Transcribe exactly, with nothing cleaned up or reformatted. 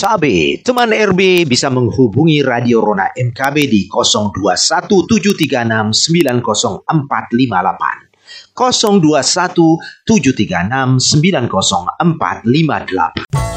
Sabe, teman R B bisa menghubungi Radio Rona M K B di nol dua satu tujuh tiga enam sembilan nol empat lima delapan, nol dua satu tujuh tiga enam sembilan nol empat lima delapan.